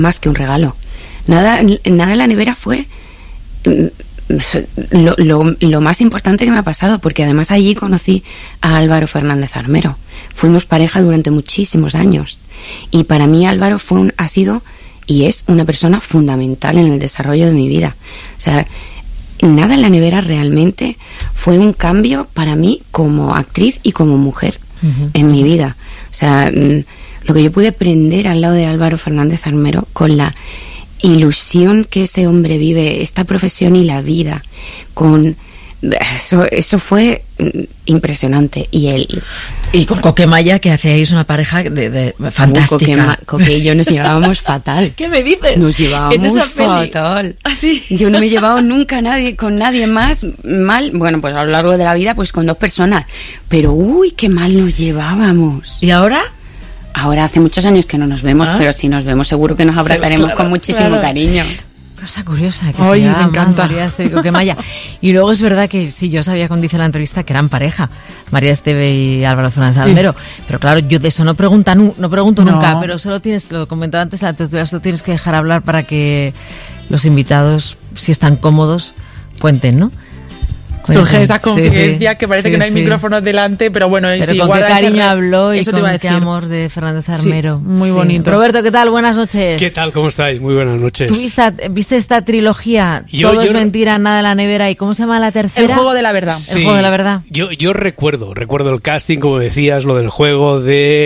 más que un regalo. Nada en la nevera fue lo más importante que me ha pasado, porque además allí conocí a Álvaro Fernández Armero. Fuimos pareja durante muchísimos años y para mí Álvaro ha sido y es una persona fundamental en el desarrollo de mi vida. O sea, nada en la nevera realmente fue un cambio para mí como actriz y como mujer en mi vida. O sea, lo que yo pude aprender al lado de Álvaro Fernández Armero, con la ilusión que ese hombre vive, esta profesión y la vida, con eso fue impresionante. Y con Coquemaya, que hacíais una pareja de fantástica. Coque y yo nos llevábamos fatal. ¿Qué me dices? Nos llevábamos fatal. ¿Ah, sí? Yo no me he llevado nunca con nadie más mal. Bueno, pues a lo largo de la vida, pues con 2 personas. Pero uy, qué mal nos llevábamos. ¿Y ahora? Ahora hace muchos años que no nos vemos, pero si nos vemos seguro que nos abrazaremos con muchísimo cariño. Cosa curiosa, que Ay, se me encanta. María Esteve y Coquemaya. Y luego es verdad que sí, yo sabía cuando hice la entrevista que eran pareja, María Esteve y Álvaro Fernández Armero. Pero claro, yo de eso no pregunto nunca, pero solo lo comentaba antes, la tertulia, solo tienes que dejar hablar para que los invitados, si están cómodos, cuenten, ¿no? Surge esa confidencia que parece que no hay micrófonos delante, pero bueno, pero con qué cariño habló y con qué amor de Fernández Armero. Muy bonito. Roberto, ¿qué tal? Buenas noches. ¿Qué tal? ¿Cómo estáis? Muy buenas noches. ¿Tú viste esta trilogía? Todo es mentira, nada en la nevera. ¿Y cómo se llama la tercera? El juego de la verdad. Sí, el juego de la verdad. Yo recuerdo el casting, como decías, lo del juego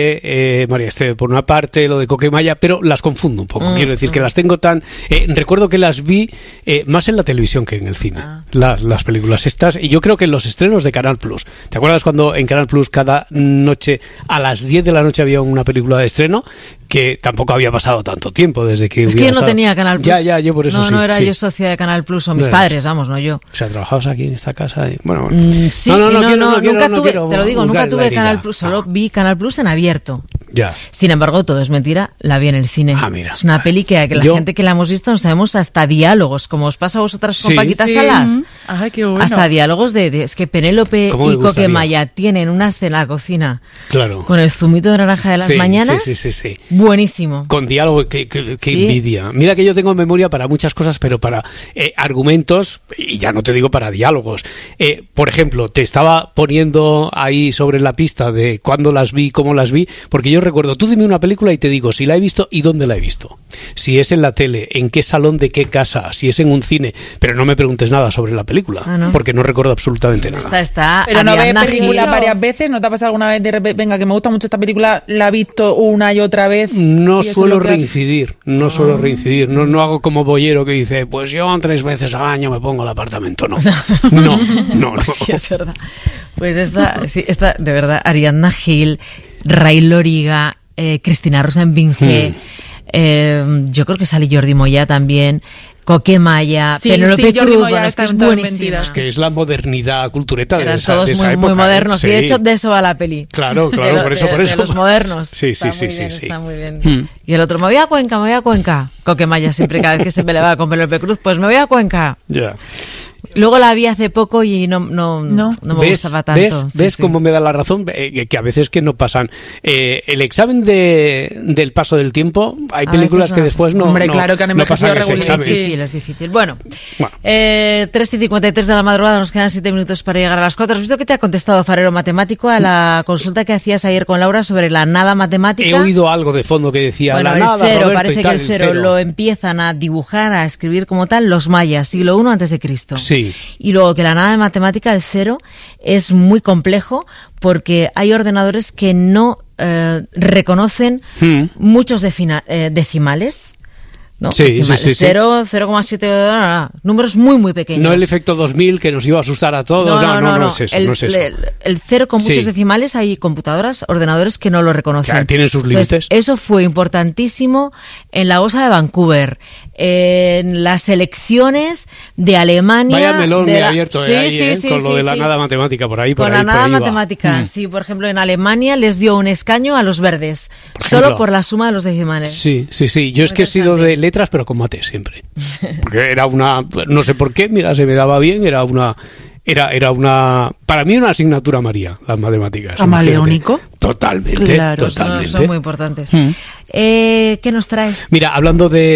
de María Esteve por una parte, lo de Coquemaya, pero las confundo un poco. Quiero decir que las tengo tan... recuerdo que las vi más en la televisión que en el cine, las películas estas, y yo creo que en los estrenos de Canal Plus. ¿Te acuerdas cuando en Canal Plus cada noche a las 10 de la noche había una película de estreno? Que tampoco había pasado tanto tiempo desde que... Es que yo no tenía Canal Plus. Ya, yo por eso no era yo socia de Canal Plus, o mis padres, vamos, no yo. O sea, ¿trabajabas aquí en esta casa? Bueno. Sí, nunca tuve, te lo digo, nunca tuve Canal Plus, solo vi Canal Plus en abierto. Ya. Sin embargo, Todo es mentira, la vi en el cine. Mira. Es una peli que la gente que la hemos visto no sabemos hasta diálogos, como os pasa a vosotras con Paquita Salas. Ay, qué bueno. Hasta diálogos es que Penélope y Coquemaya tienen una escena en la cocina. Claro. Con el zumito de naranja de las mañanas. Sí. Buenísimo. Con diálogo, que envidia. Mira que yo tengo memoria para muchas cosas, pero para argumentos, y ya no te digo para diálogos. Por ejemplo, te estaba poniendo ahí sobre la pista de cuándo las vi, cómo las vi, porque yo recuerdo, tú dime una película y te digo si la he visto y dónde la he visto. Si es en la tele, en qué salón de qué casa, si es en un cine, pero no me preguntes nada sobre la película, porque no recuerdo absolutamente nada. Pero no ves películas varias veces, ¿no te ha pasado alguna vez de repente, venga, que me gusta mucho esta película, la he visto una y otra vez? No suelo reincidir, no hago como Bollero que dice, pues yo 3 veces al año me pongo el apartamento, no. Sí, es verdad. Pues esta, de verdad, Ariadna Gil, Ray Loriga, Cristina Rosenvinge, yo creo que sale Jordi Moya también, Coquemaya, Penélope Cruz, bueno, es que es buenísima. Es que es la modernidad cultureta de esa todos época. Muy modernos, y de hecho de eso va la peli. Claro, por eso. De los modernos. Sí. Está muy bien. Y el otro, me voy a Cuenca. Coquemaya siempre, cada vez que se me le va con Penélope Cruz, pues me voy a Cuenca. Ya. Luego la vi hace poco y no me gustaba tanto. ¿Ves cómo me da la razón? Que a veces que no pasan. El examen del paso del tiempo, hay películas que después no pasan ese examen. Es difícil. Bueno. 3:53 de la madrugada, nos quedan 7 minutos para llegar a las 4. ¿Has visto que te ha contestado Farero Matemático a la consulta que hacías ayer con Laura sobre la nada matemática? He oído algo de fondo que decía la nada, cero, Roberto, parece que el cero lo empiezan a dibujar, a escribir como tal los mayas, siglo I a.C. Sí. Y luego que la nada de matemática, el cero, es muy complejo porque hay ordenadores que no reconocen muchos decimales. ¿No? Sí. 0, 0,7, números muy pequeños. No el efecto 2000 que nos iba a asustar a todos. No es eso. El cero con muchos decimales, hay ordenadores que no lo reconocen. Claro, tienen sus límites. Entonces, eso fue importantísimo en la OSA de Vancouver, en las elecciones de Alemania. Vaya melón me ha abierto con lo de la nada matemática por ahí. Con la nada matemática, sí. Por ejemplo, en Alemania les dio un escaño a los verdes, solo por la suma de los decimales. Sí. Yo es que he sido de letras, pero con mate siempre. Porque era no sé por qué, mira, se me daba bien, era una era para mí una asignatura María, las matemáticas. ¿Camaleónico? Totalmente, claro, totalmente. Son muy importantes. ¿Qué nos traes? Mira, hablando de